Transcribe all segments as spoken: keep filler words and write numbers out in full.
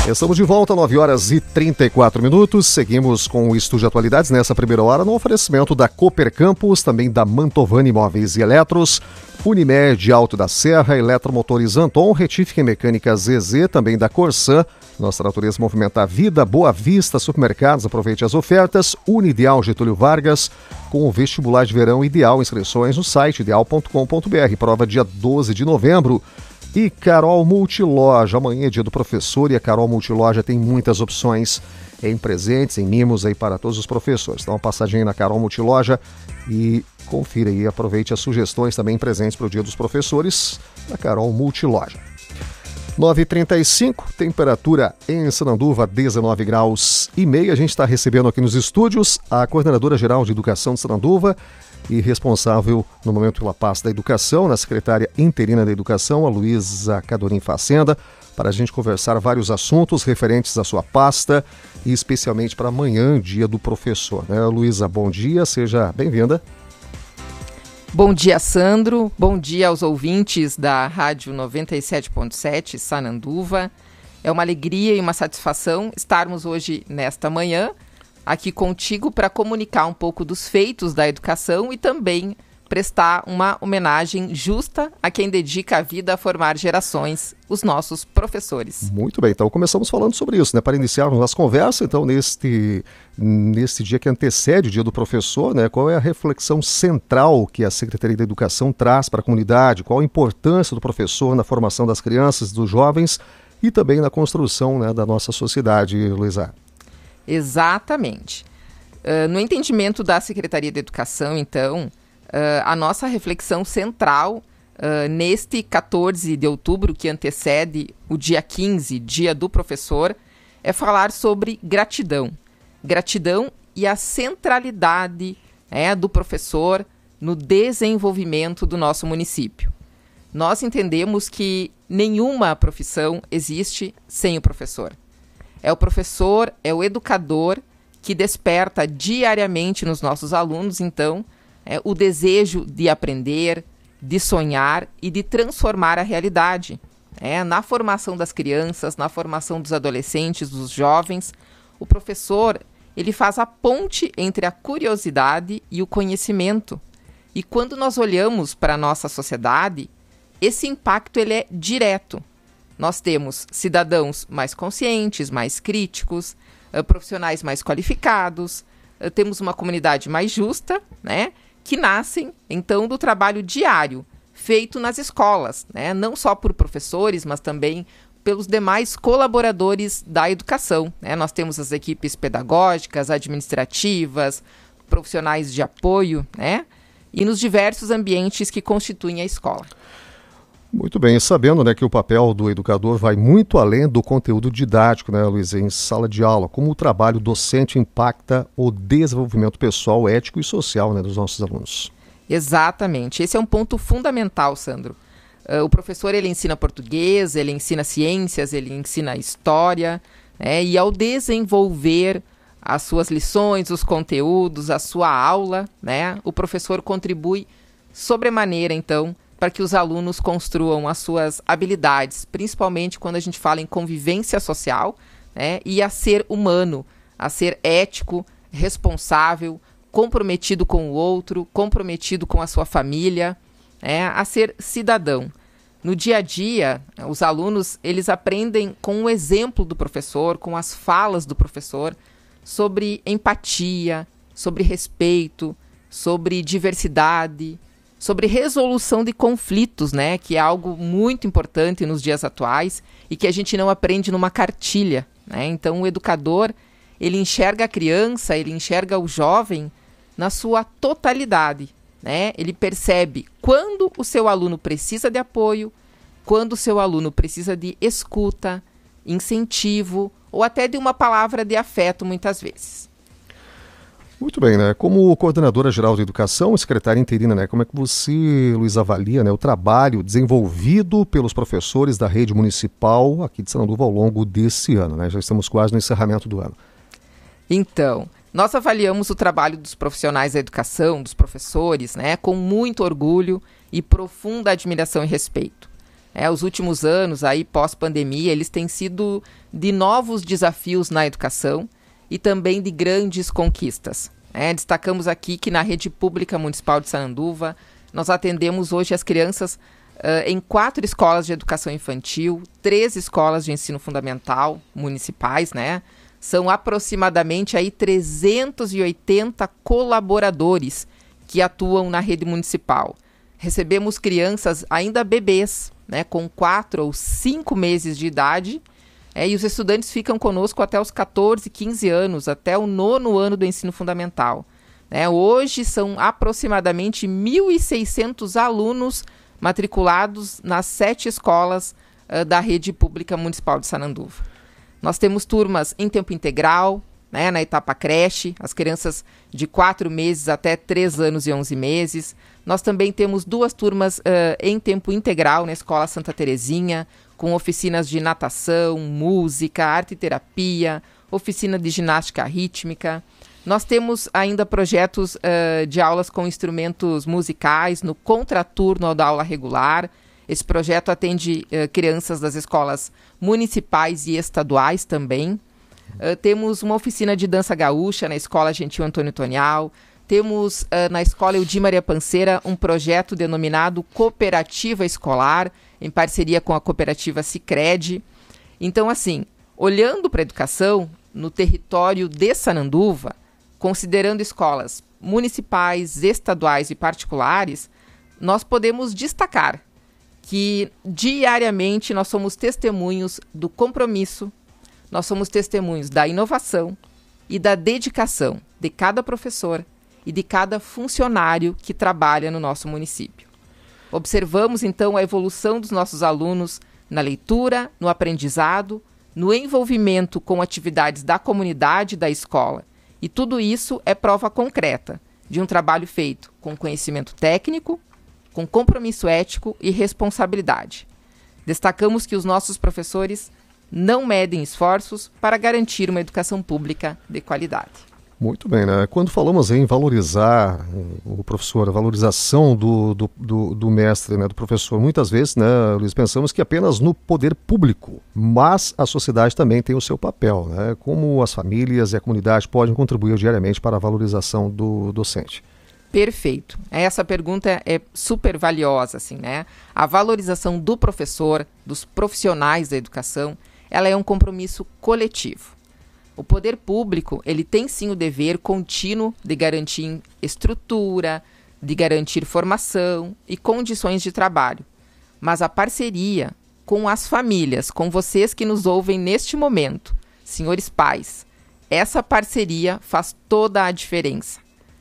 Estamos de volta, nove horas e trinta e quatro minutos. Seguimos com o Estúdio Atualidades nessa primeira hora no oferecimento da Cooper Campus, também da Mantovani Imóveis e Eletros, Unimed Alto da Serra, Eletromotores Anton, Retífica e Mecânica Z Z, também da Corsan. Nossa natureza movimenta a vida. Boa Vista Supermercados, aproveite as ofertas. Unideal Getúlio Vargas, com o vestibular de verão ideal. Inscrições no site ideal ponto com ponto b r. Prova dia doze de novembro. E Carol Multiloja, amanhã é dia do professor e a Carol Multiloja tem muitas opções em presentes, em mimos aí para todos os professores. Dá uma passadinha na Carol Multiloja e confira aí, aproveite as sugestões também presentes para o dia dos professores da Carol Multiloja. nove e trinta e cinco, temperatura em Sananduva, dezenove graus e meio. A gente está recebendo aqui nos estúdios a coordenadora geral de educação de Sananduva e responsável no momento pela pasta da educação, na secretária interina da educação, a Luísa Cadorim Facenda, para a gente conversar vários assuntos referentes à sua pasta e especialmente para amanhã, dia do professor. Né? Luísa, bom dia, seja bem-vinda. Bom dia, Sandro. Bom dia aos ouvintes da Rádio noventa e sete ponto sete, Sananduva. É uma alegria e uma satisfação estarmos hoje, nesta manhã, aqui contigo para comunicar um pouco dos feitos da educação e também prestar uma homenagem justa a quem dedica a vida a formar gerações, os nossos professores. Muito bem, então começamos falando sobre isso, né? Para iniciarmos as conversas, então, neste, neste dia que antecede o dia do professor, né? Qual é a reflexão central que a Secretaria da Educação traz para a comunidade? Qual a importância do professor na formação das crianças, dos jovens e também na construção, né, da nossa sociedade, Luísa? Exatamente. Uh, no entendimento da Secretaria de Educação, então, uh, a nossa reflexão central uh, neste quatorze de outubro, que antecede o dia quinze, Dia do Professor, é falar sobre gratidão. Gratidão e a centralidade é, do professor no desenvolvimento do nosso município. Nós entendemos que nenhuma profissão existe sem o professor. É o professor, é o educador que desperta diariamente nos nossos alunos, então, é, o desejo de aprender, de sonhar e de transformar a realidade. É, na formação das crianças, na formação dos adolescentes, dos jovens, o professor ele faz a ponte entre a curiosidade e o conhecimento. E quando nós olhamos para a nossa sociedade, esse impacto ele é direto. Nós temos cidadãos mais conscientes, mais críticos, uh, profissionais mais qualificados, uh, temos uma comunidade mais justa, né, que nascem, então, do trabalho diário feito nas escolas, né, não só por professores, mas também pelos demais colaboradores da educação. Né? Nós temos as equipes pedagógicas, administrativas, profissionais de apoio, né, e nos diversos ambientes que constituem a escola. Muito bem, sabendo, né, que o papel do educador vai muito além do conteúdo didático, né, Luiz, em sala de aula, como o trabalho docente impacta o desenvolvimento pessoal, ético e social, né, dos nossos alunos. Exatamente, esse é um ponto fundamental, Sandro. Uh, o professor ele ensina português, ele ensina ciências, ele ensina história, né, e ao desenvolver as suas lições, os conteúdos, a sua aula, né, o professor contribui sobremaneira, então, para que os alunos construam as suas habilidades, principalmente quando a gente fala em convivência social, né, e a ser humano, a ser ético, responsável, comprometido com o outro, comprometido com a sua família, né, a ser cidadão. No dia a dia, os alunos eles aprendem com o exemplo do professor, com as falas do professor, sobre empatia, sobre respeito, sobre diversidade, sobre resolução de conflitos, né, que é algo muito importante nos dias atuais e que a gente não aprende numa cartilha, né? Então o educador, ele enxerga a criança, ele enxerga o jovem na sua totalidade, né? Ele percebe quando o seu aluno precisa de apoio, quando o seu aluno precisa de escuta, incentivo ou até de uma palavra de afeto muitas vezes. Muito bem, né? Como coordenadora geral de educação, secretária interina, né? Como é que você, Luiz, avalia, né, o trabalho desenvolvido pelos professores da rede municipal aqui de Sananduva ao longo desse ano, né? Já estamos quase no encerramento do ano. Então, nós avaliamos o trabalho dos profissionais da educação, dos professores, né, com muito orgulho e profunda admiração e respeito. É, os últimos anos, aí pós-pandemia, eles têm sido de novos desafios na educação e também de grandes conquistas. É, destacamos aqui que na rede pública municipal de Sananduva, nós atendemos hoje as crianças uh, em quatro escolas de educação infantil, três escolas de ensino fundamental municipais, né? São aproximadamente aí trezentos e oitenta colaboradores que atuam na rede municipal. Recebemos crianças ainda bebês, né, com quatro ou cinco meses de idade, é, e os estudantes ficam conosco até os catorze, quinze anos, até o nono ano do ensino fundamental. É, hoje são aproximadamente mil e seiscentos alunos matriculados nas sete escolas uh, da rede pública municipal de Sananduva. Nós temos turmas em tempo integral, né, na etapa creche, as crianças de quatro meses até três anos e onze meses. Nós também temos duas turmas uh, em tempo integral na Escola Santa Terezinha, com oficinas de natação, música, arte e terapia, oficina de ginástica rítmica. Nós temos ainda projetos uh, de aulas com instrumentos musicais no contraturno da aula regular. Esse projeto atende uh, crianças das escolas municipais e estaduais também. Uh, temos uma oficina de dança gaúcha na Escola Gentil Antônio Tonial. Temos uh, na Escola Eudir Maria Panceira um projeto denominado Cooperativa Escolar, em parceria com a cooperativa Sicredi. Então, assim, olhando para a educação no território de Sananduva, considerando escolas municipais, estaduais e particulares, nós podemos destacar que diariamente nós somos testemunhos do compromisso, nós somos testemunhos da inovação e da dedicação de cada professor e de cada funcionário que trabalha no nosso município. Observamos, então, a evolução dos nossos alunos na leitura, no aprendizado, no envolvimento com atividades da comunidade da escola. E tudo isso é prova concreta de um trabalho feito com conhecimento técnico, com compromisso ético e responsabilidade. Destacamos que os nossos professores não medem esforços para garantir uma educação pública de qualidade. Muito bem, né? Quando falamos em valorizar o professor, a valorização do, do, do, do mestre, né, do professor, muitas vezes, né, Luiz, pensamos que apenas no poder público, mas a sociedade também tem o seu papel, né? Como as famílias e a comunidade podem contribuir diariamente para a valorização do docente. Perfeito. Essa pergunta é super valiosa, assim, né? A valorização do professor, dos profissionais da educação, ela é um compromisso coletivo. O poder público, ele tem sim o dever contínuo de garantir estrutura, de garantir formação e condições de trabalho. Mas a parceria com as famílias, com vocês que nos ouvem neste momento, senhores pais, essa parceria faz toda a diferença.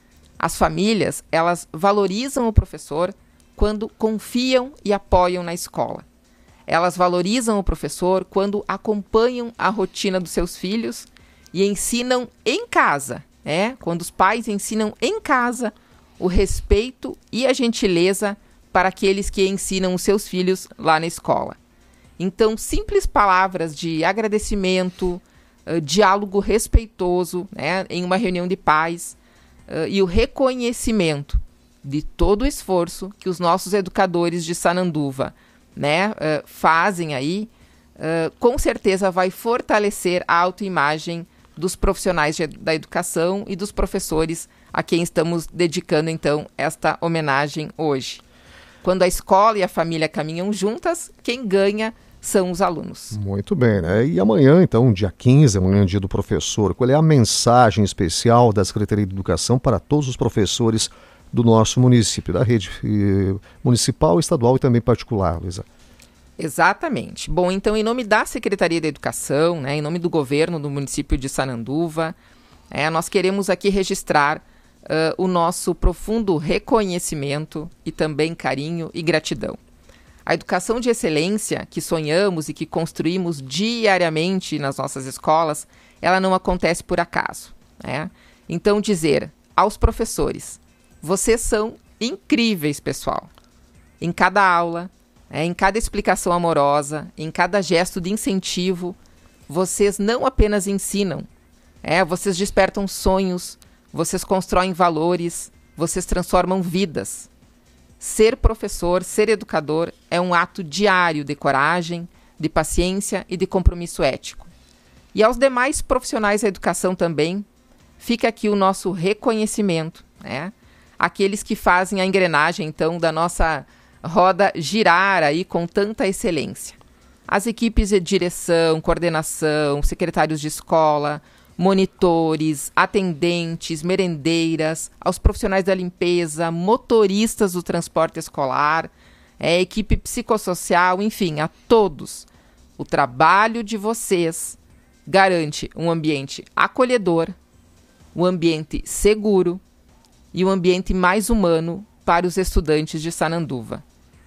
As famílias, elas valorizam o professor quando confiam e apoiam na escola. Elas valorizam o professor quando acompanham a rotina dos seus filhos e ensinam em casa, né? Quando os pais ensinam em casa o respeito e a gentileza para aqueles que ensinam os seus filhos lá na escola. Então, simples palavras de agradecimento, uh, diálogo respeitoso, né, em uma reunião de pais, uh, e o reconhecimento de todo o esforço que os nossos educadores de Sananduva, né, uh, fazem aí, uh, com certeza vai fortalecer a autoimagem dos profissionais de, da educação e dos professores a quem estamos dedicando, então, esta homenagem hoje. Quando a escola e a família caminham juntas, quem ganha são os alunos. Muito bem, né? E amanhã, então, dia quinze, amanhã, dia do professor, qual é a mensagem especial da Secretaria de Educação para todos os professores do nosso município, da rede eh, municipal, estadual e também particular, Luísa? Exatamente. Bom, então, em nome da Secretaria da Educação, né, em nome do governo do município de Sananduva, é, nós queremos aqui registrar uh, o nosso profundo reconhecimento e também carinho e gratidão. A educação de excelência que sonhamos e que construímos diariamente nas nossas escolas, ela não acontece por acaso, né? Então, dizer aos professores, vocês são incríveis, pessoal. Em cada aula, É, em cada explicação amorosa, em cada gesto de incentivo, vocês não apenas ensinam, é, vocês despertam sonhos, vocês constroem valores, vocês transformam vidas. ser professor, ser educador é um ato diário de coragem, de paciência e de compromisso ético. E aos demais profissionais da educação também, fica aqui o nosso reconhecimento, né? Aqueles que fazem a engrenagem, então, da nossa roda girar aí com tanta excelência. As equipes de direção, coordenação, secretários de escola, monitores, atendentes, merendeiras, aos profissionais da limpeza, motoristas do transporte escolar, é, equipe psicossocial, enfim, a todos. O trabalho de vocês garante um ambiente acolhedor, um ambiente seguro e um ambiente mais humano para os estudantes de Sananduva.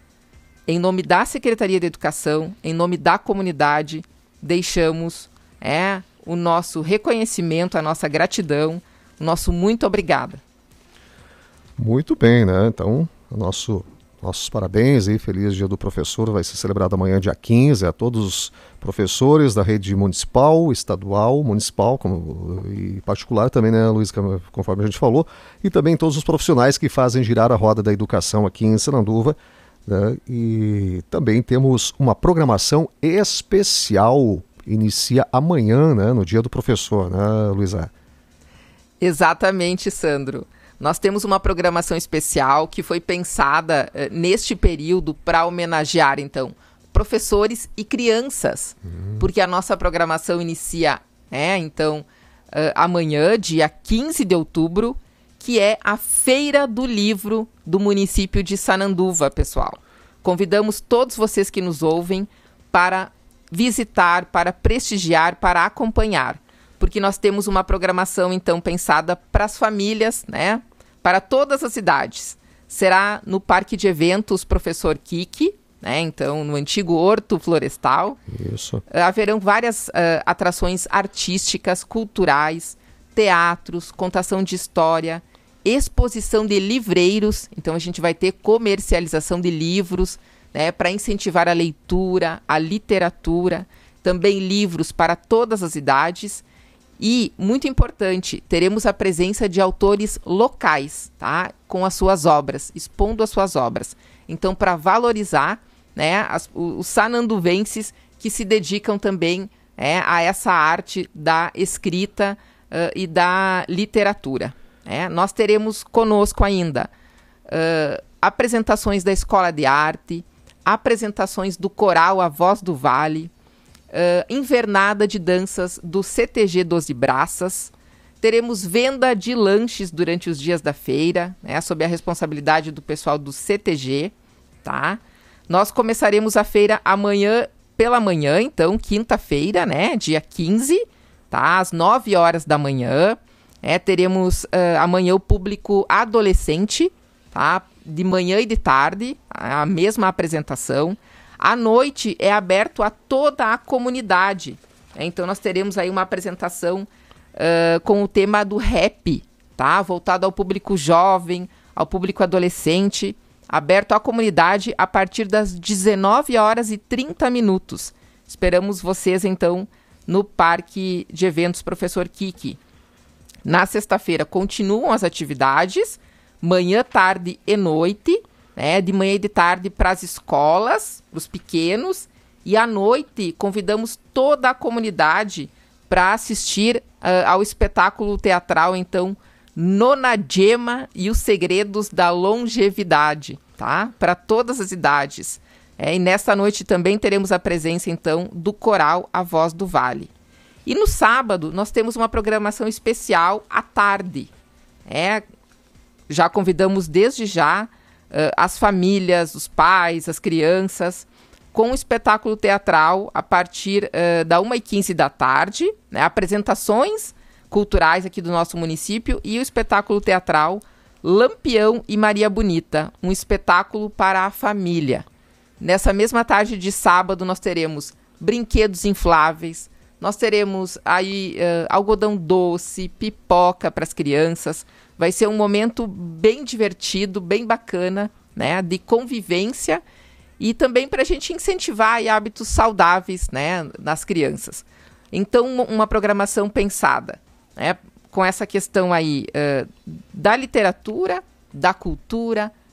Em nome da Secretaria de Educação, em nome da comunidade, deixamos é, o nosso reconhecimento, a nossa gratidão, o nosso muito obrigada. Muito bem, né? Então, o nosso, nossos parabéns e feliz Dia do Professor vai ser celebrado amanhã, dia quinze, a todos os professores da rede municipal, estadual, municipal como, e particular também, né, Luiz, conforme a gente falou, e também todos os profissionais que fazem girar a roda da educação aqui em Sananduva. Né? E também temos uma programação especial, inicia amanhã, né, no Dia do Professor, né, Luísa? Exatamente, Sandro. Nós temos uma programação especial que foi pensada eh, neste período para homenagear, então, professores e crianças, uhum. porque a nossa programação inicia, é, então, uh, amanhã, dia quinze de outubro, que é a Feira do Livro do município de Sananduva, pessoal. Convidamos todos vocês que nos ouvem para visitar, para prestigiar, para acompanhar, porque nós temos uma programação, então, pensada para as famílias, né? Para todas as idades. Será no Parque de Eventos Professor Kiki, né? Então, no antigo Horto Florestal. Isso. Uh, haverão várias uh, atrações artísticas, culturais, teatros, contação de história, exposição de livreiros. Então, a gente vai ter comercialização de livros, né, para incentivar a leitura, a literatura, também livros para todas as idades. E, muito importante, teremos a presença de autores locais, tá, com as suas obras, expondo as suas obras. Então, para valorizar, né, as, os sananduvenses que se dedicam também é, a essa arte da escrita uh, e da literatura. É, nós teremos conosco ainda uh, apresentações da Escola de Arte, apresentações do Coral A Voz do Vale, uh, invernada de danças do C T G Doze Braças, teremos venda de lanches durante os dias da feira, né, sob a responsabilidade do pessoal do C T G, tá? Nós começaremos a feira amanhã pela manhã, então, quinta-feira, né, dia quinze, tá, às nove horas da manhã. É, teremos uh, amanhã o público adolescente, tá? De manhã e de tarde, a mesma apresentação. À noite é aberto a toda a comunidade. É, então nós teremos aí uma apresentação uh, com o tema do rap, tá? Voltado ao público jovem, ao público adolescente, aberto à comunidade a partir das dezenove horas e trinta minutos. Esperamos vocês, então, no Parque de Eventos Professor Kiki. Na sexta-feira continuam as atividades, manhã, tarde e noite, né? De manhã e de tarde para as escolas, para os pequenos, e à noite convidamos toda a comunidade para assistir uh, ao espetáculo teatral, então, Nonagema e os Segredos da Longevidade, tá? Para todas as idades. É, e nesta noite também teremos a presença, então, do Coral A Voz do Vale. E no sábado, nós temos uma programação especial à tarde. É, já convidamos desde já uh, as famílias, os pais, as crianças, com um espetáculo teatral a partir uh, da uma e quinze da tarde, né, apresentações culturais aqui do nosso município e o espetáculo teatral Lampião e Maria Bonita, um espetáculo para a família. Nessa mesma tarde de sábado, nós teremos brinquedos infláveis, nós teremos aí uh, algodão doce, pipoca para as crianças. Vai ser um momento bem divertido, bem bacana, né, de convivência e também para a gente incentivar aí, hábitos saudáveis, né, nas crianças. Então, uma programação pensada, né, com essa questão aí uh, da literatura, da cultura,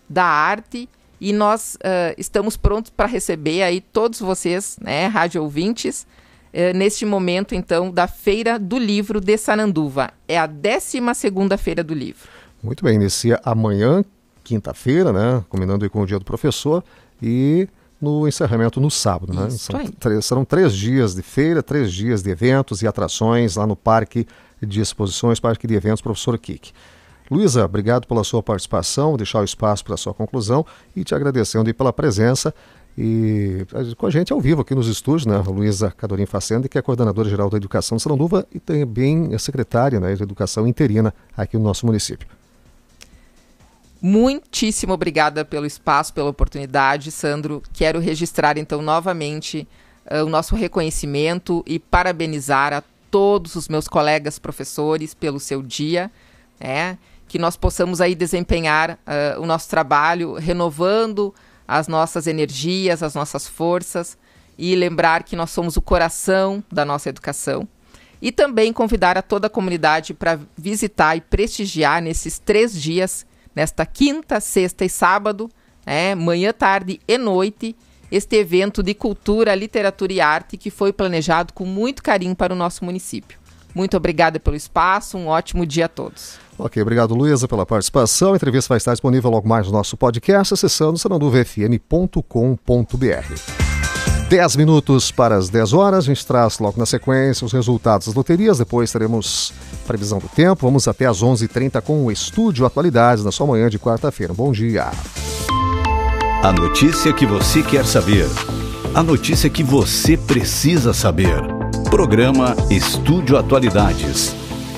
da arte, e nós uh, estamos prontos para receber aí todos vocês, né, rádio ouvintes, uh, neste momento, então, da Feira do Livro de Sananduva. É a décima segunda Feira do Livro. Muito bem, inicia amanhã, quinta-feira, né, combinando aí com o Dia do Professor, e no encerramento no sábado, né? São três, serão três dias de feira, três dias de eventos e atrações lá no Parque de Exposições, Parque de Eventos Professor Kik. Luísa, obrigado pela sua participação, deixar o espaço para a sua conclusão e te agradecendo aí pela presença e com a gente ao vivo aqui nos estúdios, né? Luísa Cadorim Facenda, que é coordenadora geral da Educação de Sananduva e também é secretária, né, de Educação interina aqui no nosso município. Muitíssimo obrigada pelo espaço, pela oportunidade, Sandro. Quero registrar então novamente uh, o nosso reconhecimento e parabenizar a todos os meus colegas professores pelo seu dia, né? Que nós possamos aí desempenhar uh, o nosso trabalho, renovando as nossas energias, as nossas forças, e lembrar que nós somos o coração da nossa educação. E também convidar a toda a comunidade para visitar e prestigiar nesses três dias, nesta quinta, sexta e sábado, né, manhã, tarde e noite, este evento de cultura, literatura e arte que foi planejado com muito carinho para o nosso município. Muito obrigada pelo espaço, um ótimo dia a todos. Ok, obrigado, Luísa, pela participação. A entrevista vai estar disponível logo mais no nosso podcast, acessando sananduva f m ponto com ponto b r. dez minutos para as dez horas, a gente traz logo na sequência os resultados das loterias, depois teremos previsão do tempo, vamos até às onze e trinta com o Estúdio Atualidades, na sua manhã de quarta-feira. Bom dia. A notícia que você quer saber, a notícia que você precisa saber. Programa Estúdio Atualidades.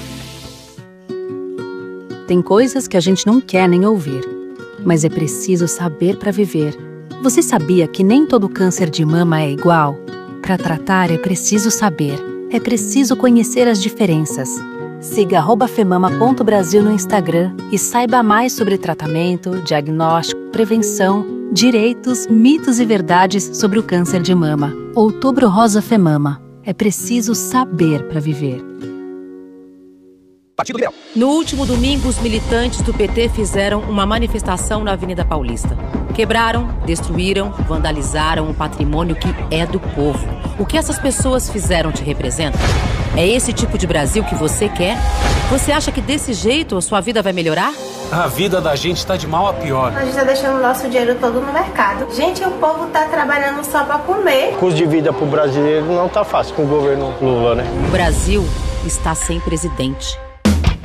Tem coisas que a gente não quer nem ouvir, mas é preciso saber para viver. Você sabia que nem todo câncer de mama é igual? Para tratar é preciso saber, é preciso conhecer as diferenças. Siga arroba femama ponto brasil no Instagram e saiba mais sobre tratamento, diagnóstico, prevenção, direitos, mitos e verdades sobre o câncer de mama. Outubro Rosa Femama. É preciso saber para viver. No último domingo, os militantes do P T fizeram uma manifestação na Avenida Paulista. Quebraram, destruíram, vandalizaram um patrimônio que é do povo. O que essas pessoas fizeram te representa? É esse tipo de Brasil que você quer? Você acha que desse jeito a sua vida vai melhorar? A vida da gente está de mal a pior. A gente está deixando o nosso dinheiro todo no mercado. Gente, o povo está trabalhando só para comer. O custo de vida para o brasileiro não está fácil com o governo Lula, né? O Brasil está sem presidente.